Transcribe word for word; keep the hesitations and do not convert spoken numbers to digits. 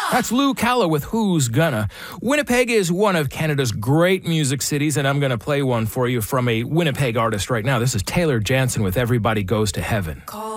That's Lou Calla with Who's Gonna. Winnipeg is one of Canada's great music cities, and I'm going to play one for you from a Winnipeg artist right now. This is Taylor Jansen with Everybody Goes to Heaven. Call